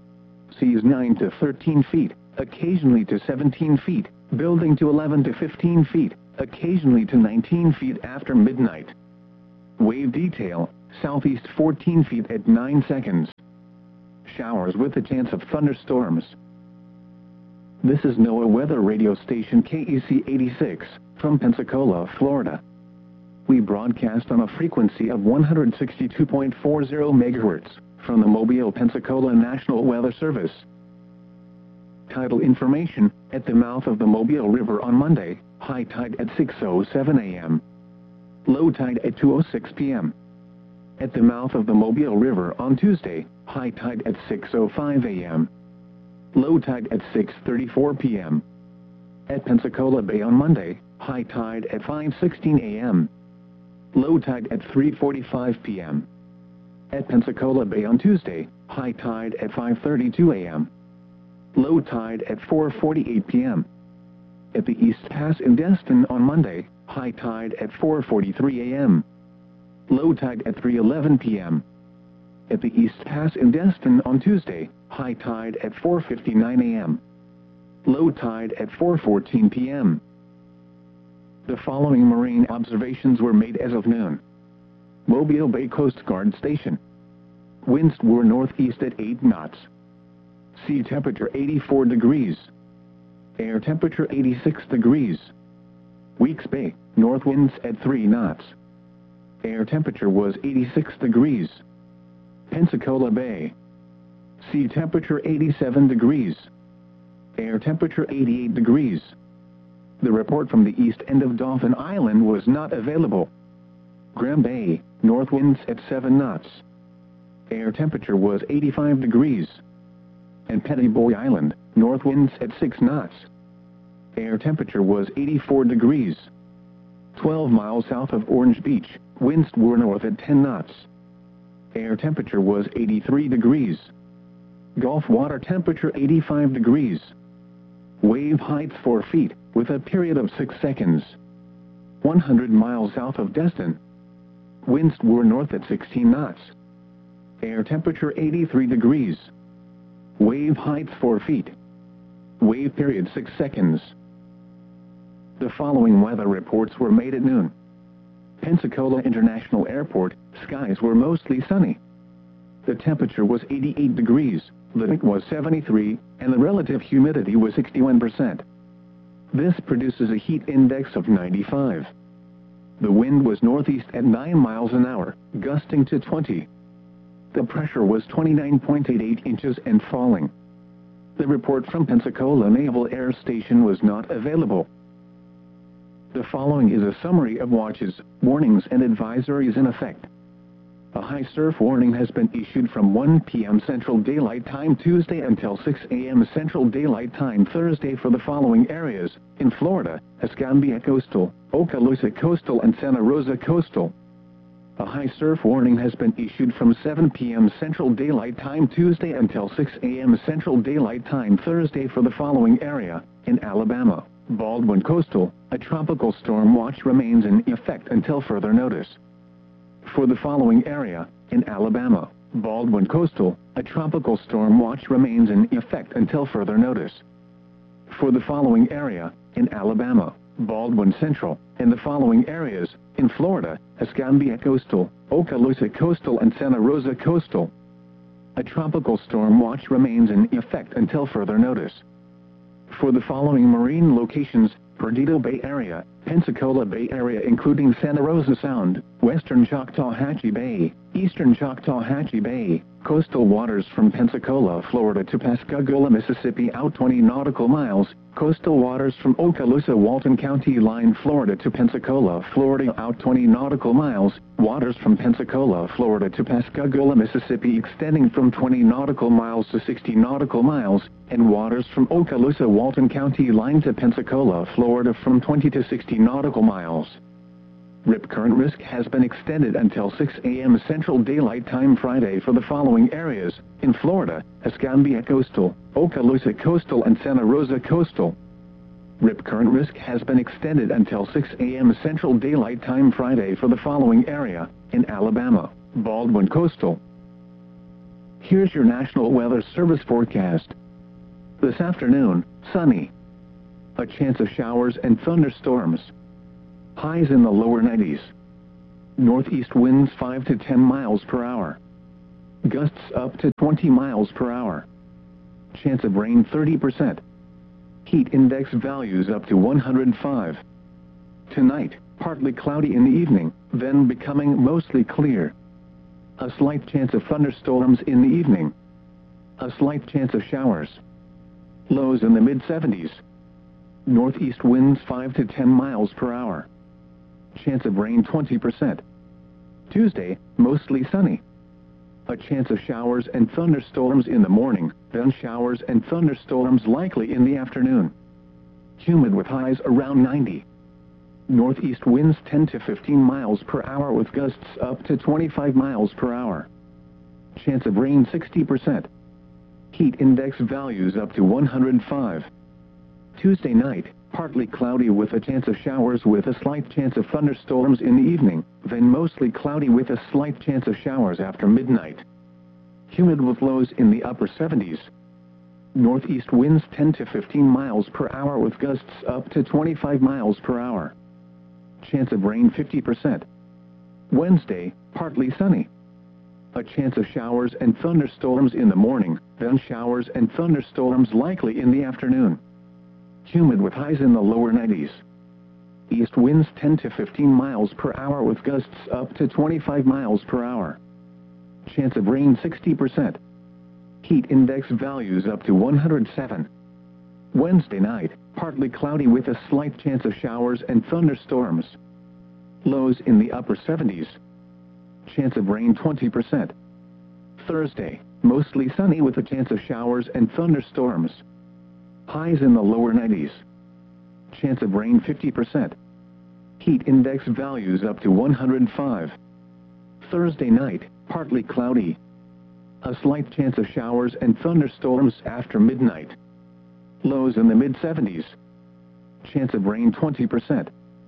A: seas 9 to 13 feet, occasionally to 17 feet, building to 11 to 15 feet, occasionally to 19 feet after midnight. Wave detail, southeast 14 feet at 9 seconds. Showers with a chance of thunderstorms. This is NOAA Weather Radio Station KEC 86, from Pensacola, Florida. We broadcast on a frequency of 162.40 MHz, from the Mobile, Pensacola National Weather Service. Tidal information: at the mouth of the Mobile River on Monday, high tide at 6:07 a.m. Low tide at 2:06 p.m. At the mouth of the Mobile River on Tuesday, high tide at 6:05 a.m. Low tide at 6:34 p.m. At Pensacola Bay on Monday, high tide at 5:16 a.m. Low tide at 3:45 p.m. At Pensacola Bay on Tuesday, high tide at 5:32 a.m. Low tide at 4:48 p.m. At the East Pass in Destin on Monday, high tide at 4:43 a.m. Low tide at 3:11 p.m. At the East Pass in Destin on Tuesday, high tide at 4:59 a.m. Low tide at 4:14 p.m. The following marine observations were made as of noon. Mobile Bay Coast Guard Station. Winds were northeast at 8 knots. Sea temperature 84 degrees. Air temperature 86 degrees. Weeks Bay, north winds at 3 knots. Air temperature was 86 degrees. Pensacola Bay. Sea temperature 87 degrees. Air temperature 88 degrees. The report from the east end of Dauphin Island was not available. Graham Bay, north winds at 7 knots. Air temperature was 85 degrees. And Pettiboy Island, north winds at 6 knots. Air temperature was 84 degrees. 12 miles south of Orange Beach, winds were north at 10 knots. Air temperature was 83 degrees. Gulf water temperature 85 degrees. Wave height 4 feet, with a period of 6 seconds. 100 miles south of Destin. Winds were north at 16 knots. Air temperature 83 degrees. Wave height 4 feet. Wave period 6 seconds. The following weather reports were made at noon. Pensacola International Airport, skies were mostly sunny. The temperature was 88 degrees, the wind was 73, and the relative humidity was 61%. This produces a heat index of 95. The wind was northeast at 9 miles an hour, gusting to 20. The pressure was 29.88 inches and falling. The report from Pensacola Naval Air Station was not available. The following is a summary of watches, warnings and advisories in effect. A high surf warning has been issued from 1 p.m. Central Daylight Time Tuesday until 6 a.m. Central Daylight Time Thursday for the following areas: in Florida, Escambia Coastal, Okaloosa Coastal and Santa Rosa Coastal. A high surf warning has been issued from 7 p.m. Central Daylight Time Tuesday until 6 a.m. Central Daylight Time Thursday for the following area: in Alabama, Baldwin Coastal, a tropical storm watch remains in effect until further notice. For the following area, in Alabama, Baldwin Coastal, a tropical storm watch remains in effect until further notice. For the following area, in Alabama, Baldwin Central, and the following areas, in Florida, Escambia Coastal, Okaloosa Coastal and Santa Rosa Coastal, a tropical storm watch remains in effect until further notice. For the following marine locations: Perdido Bay Area, Pensacola Bay Area including Santa Rosa Sound, Western Choctawhatchee Bay, Eastern Choctawhatchee Bay, coastal waters from Pensacola, Florida to Pascagoula, Mississippi out 20 nautical miles, coastal waters from Okaloosa, Walton County line, Florida to Pensacola, Florida out 20 nautical miles, waters from Pensacola, Florida to Pascagoula, Mississippi extending from 20 nautical miles to 60 nautical miles, and waters from Okaloosa, Walton County line to Pensacola, Florida from 20 to 60 nautical miles. Rip current risk has been extended until 6 a.m. Central Daylight Time Friday for the following areas: in Florida, Escambia Coastal, Okaloosa Coastal and Santa Rosa Coastal. Rip current risk has been extended until 6 a.m. Central Daylight Time Friday for the following area: in Alabama, Baldwin Coastal. Here's your National Weather Service forecast. This afternoon, sunny. A chance of showers and thunderstorms. Highs in the lower 90s. Northeast winds 5 to 10 miles per hour. Gusts up to 20 miles per hour. Chance of rain 30%. Heat index values up to 105. Tonight, partly cloudy in the evening, then becoming mostly clear. A slight chance of thunderstorms in the evening. A slight chance of showers. Lows in the mid-70s. Northeast winds 5 to 10 miles per hour. Chance of rain 20%. Tuesday, mostly sunny. A chance of showers and thunderstorms in the morning, then showers and thunderstorms likely in the afternoon. Humid with highs around 90. Northeast winds 10 to 15 miles per hour with gusts up to 25 miles per hour. Chance of rain 60%. Heat index values up to 105. Tuesday night, partly cloudy with a chance of showers with a slight chance of thunderstorms in the evening, then mostly cloudy with a slight chance of showers after midnight. Humid with lows in the upper 70s. Northeast winds 10 to 15 miles per hour with gusts up to 25 miles per hour. Chance of rain 50%. Wednesday, partly sunny. A chance of showers and thunderstorms in the morning, then showers and thunderstorms likely in the afternoon. Humid with highs in the lower 90s. East winds 10 to 15 miles per hour with gusts up to 25 miles per hour. Chance of rain 60%. Heat index values up to 107. Wednesday night, partly cloudy with a slight chance of showers and thunderstorms. Lows in the upper 70s. Chance of rain 20%. Thursday, mostly sunny with a chance of showers and thunderstorms. Highs in the lower 90s. Chance of rain 50%. Heat index values up to 105. Thursday night, partly cloudy. A slight chance of showers and thunderstorms after midnight. Lows in the mid-70s. Chance of rain 20%.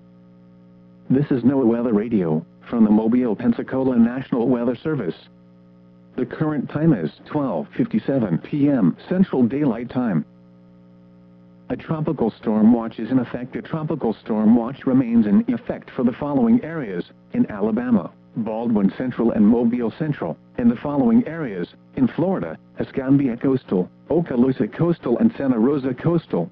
A: This is NOAA Weather Radio, from the Mobile, Pensacola National Weather Service. The current time is 12:57 p.m. Central Daylight Time. A tropical storm watch is in effect. A tropical storm watch remains in effect for the following areas: in Alabama, Baldwin Central and Mobile Central, in the following areas: in Florida, Escambia Coastal, Okaloosa Coastal and Santa Rosa Coastal.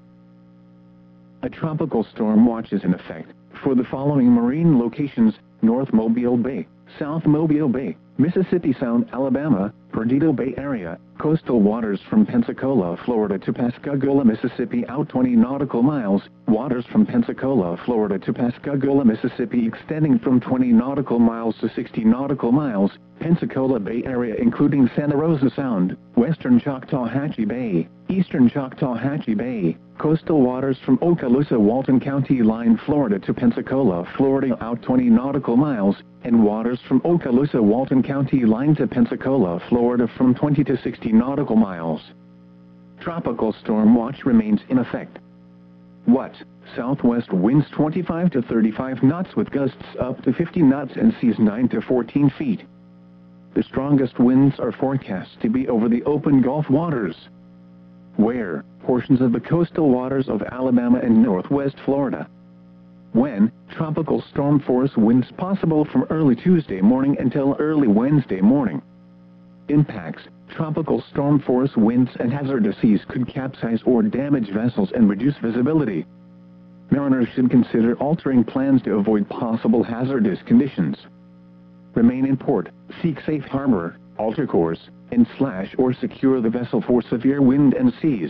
A: A tropical storm watch is in effect for the following marine locations: North Mobile Bay, South Mobile Bay, Mississippi Sound, Alabama, Perdido Bay Area, coastal waters from Pensacola, Florida to Pascagoula, Mississippi out 20 nautical miles, waters from Pensacola, Florida to Pascagoula, Mississippi extending from 20 nautical miles to 60 nautical miles, Pensacola Bay Area including Santa Rosa Sound, western Choctawhatchee Bay, eastern Choctawhatchee Bay, coastal waters from Okaloosa, Walton County line, Florida to Pensacola, Florida out 20 nautical miles, and waters from Okaloosa, Walton County line to Pensacola, Florida from 20 to 60 nautical miles. Tropical storm watch remains in effect. What? Southwest winds 25 to 35 knots with gusts up to 50 knots and seas 9 to 14 feet. The strongest winds are forecast to be over the open Gulf waters. Where? Portions of the coastal waters of Alabama and northwest Florida. When? Tropical storm force winds possible from early Tuesday morning until early Wednesday morning. Impacts: tropical storm force winds and hazardous seas could capsize or damage vessels and reduce visibility. Mariners should consider altering plans to avoid possible hazardous conditions. Remain in port, seek safe harbor, alter course, and slash or secure the vessel for severe wind and seas.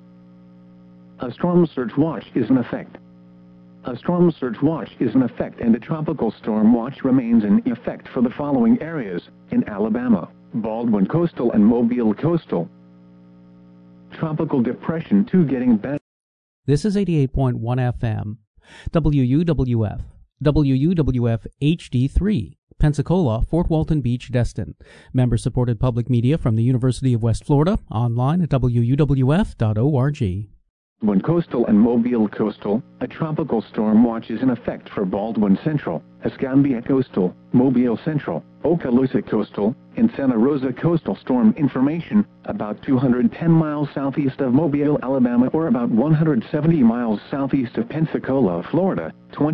A: A storm surge watch is in effect. A storm surge watch is in effect and a tropical storm watch remains in effect for the following areas: in Alabama, Baldwin Coastal and Mobile Coastal. Tropical Depression 2 getting better.
B: This is 88.1 FM, WUWF, WUWF HD3, Pensacola, Fort Walton Beach, Destin. Member-supported public media from the University of West Florida, online at wuwf.org.
A: Baldwin Coastal and Mobile Coastal, a tropical storm watch is in effect for Baldwin Central, Escambia Coastal, Mobile Central, Okaloosa Coastal, and Santa Rosa Coastal. Storm information: about 210 miles southeast of Mobile, Alabama, or about 170 miles southeast of Pensacola, Florida,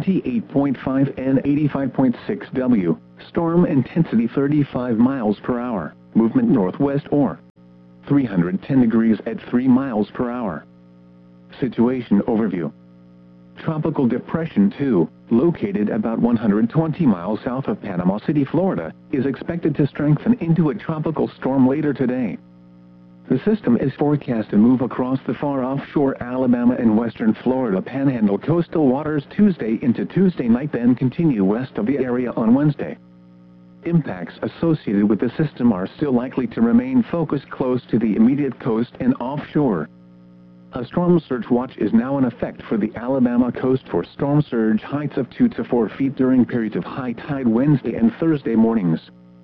A: 28.5 and 85.6 W. Storm intensity 35 miles per hour, movement northwest or 310 degrees at 3 miles per hour. Situation overview. Tropical Depression 2, located about 120 miles south of Panama City, Florida, is expected to strengthen into a tropical storm later today. The system is forecast to move across the far offshore Alabama and western Florida Panhandle coastal waters Tuesday into Tuesday night, then continue west of the area on Wednesday. Impacts associated with the system are still likely to remain focused close to the immediate coast and offshore. A storm surge watch is now in effect for the Alabama coast for storm surge heights of 2 to 4 feet during periods of high tide Wednesday and Thursday mornings.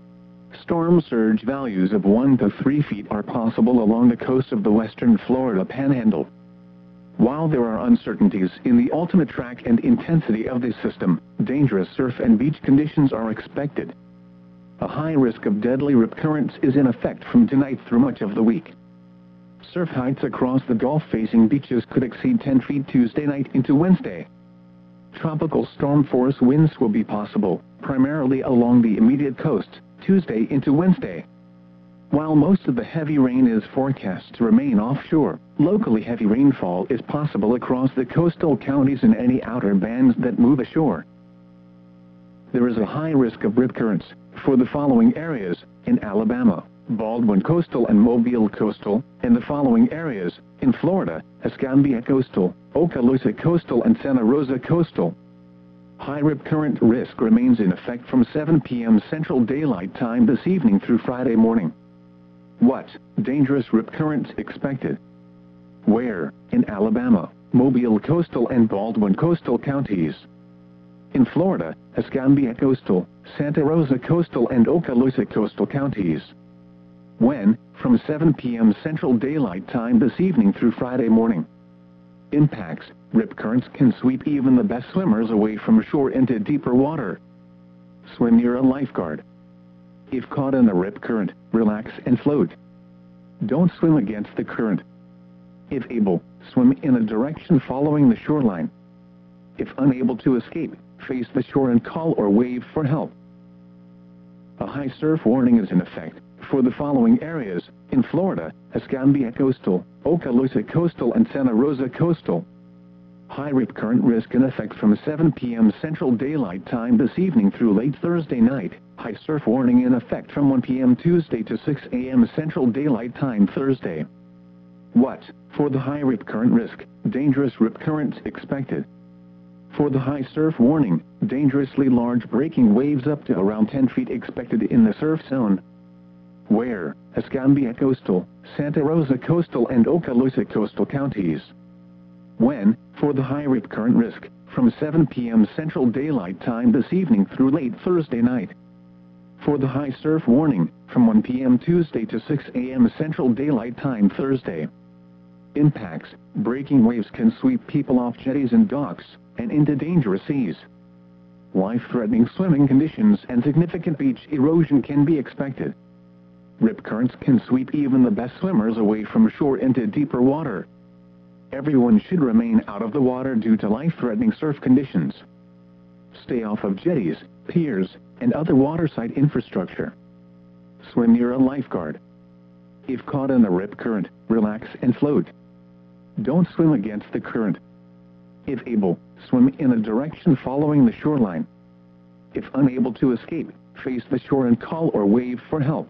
A: Storm surge values of 1 to 3 feet are possible along the coast of the western Florida Panhandle. While there are uncertainties in the ultimate track and intensity of this system, dangerous surf and beach conditions are expected. A high risk of deadly rip currents is in effect from tonight through much of the week. Surf heights across the Gulf-facing beaches could exceed 10 feet Tuesday night into Wednesday. Tropical storm force winds will be possible, primarily along the immediate coast, Tuesday into Wednesday. While most of the heavy rain is forecast to remain offshore, locally heavy rainfall is possible across the coastal counties and any outer bands that move ashore. There is a high risk of rip currents for the following areas: in Alabama, Baldwin Coastal and Mobile Coastal, and the following areas: in Florida, Escambia Coastal, Okaloosa Coastal and Santa Rosa Coastal. High rip current risk remains in effect from 7 p.m. Central Daylight Time this evening through Friday morning. What? Dangerous rip currents expected. Where? In Alabama, Mobile Coastal and Baldwin Coastal counties. In Florida, Escambia Coastal, Santa Rosa Coastal and Okaloosa Coastal counties. When? From 7 p.m. Central Daylight Time this evening through Friday morning. Impacts: rip currents can sweep even the best swimmers away from shore into deeper water. Swim near a lifeguard. If caught in a rip current, relax and float. Don't swim against the current. If able, swim in a direction following the shoreline. If unable to escape, face the shore and call or wave for help. A high surf warning is in effect for the following areas: in Florida, Escambia Coastal, Okaloosa Coastal and Santa Rosa Coastal. High rip current risk in effect from 7 p.m. Central Daylight Time this evening through late Thursday night. High surf warning in effect from 1 p.m. Tuesday to 6 a.m. Central Daylight Time Thursday. What? For the high rip current risk, dangerous rip currents expected. For the high surf warning, dangerously large breaking waves up to around 10 feet expected in the surf zone. Where? Escambia Coastal, Santa Rosa Coastal and Okaloosa Coastal counties. When? For the high rip current risk, from 7 p.m. Central Daylight Time this evening through late Thursday night. For the high surf warning, from 1 p.m. Tuesday to 6 a.m. Central Daylight Time Thursday. Impacts: breaking waves can sweep people off jetties and docks, and into dangerous seas. Life-threatening swimming conditions and significant beach erosion can be expected. Rip currents can sweep even the best swimmers away from shore into deeper water. Everyone should remain out of the water due to life-threatening surf conditions. Stay off of jetties, piers, and other waterside infrastructure. Swim near a lifeguard. If caught in a rip current, relax and float. Don't swim against the current. If able, swim in a direction following the shoreline. If unable to escape, face the shore and call or wave for help.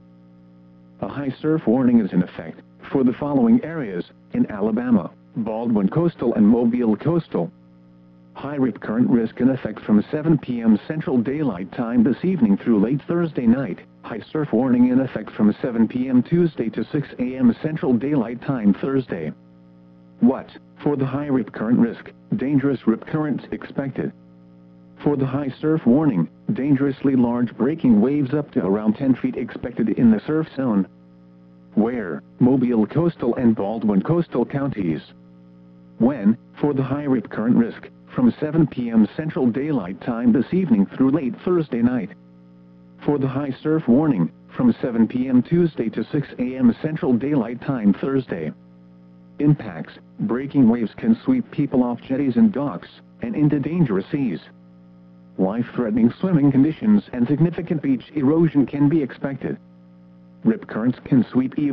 A: A high surf warning is in effect for the following areas: in Alabama, Baldwin Coastal and Mobile Coastal. High rip current risk in effect from 7 p.m. Central Daylight Time this evening through late Thursday night. High surf warning in effect from 7 p.m. Tuesday to 6 a.m. Central Daylight Time Thursday. What? For the high rip current risk, dangerous rip currents expected. For the high surf warning, dangerously large breaking waves up to around 10 feet expected in the surf zone. Where? Mobile Coastal and Baldwin Coastal counties. When, for the high rip current risk, from 7 p.m. Central Daylight Time this evening through late Thursday night. For the high surf warning, from 7 p.m. Tuesday to 6 a.m. Central Daylight Time Thursday. Impacts: breaking waves can sweep people off jetties and docks, and into dangerous seas. Life-threatening swimming conditions and significant beach erosion can be expected. Rip currents can sweep even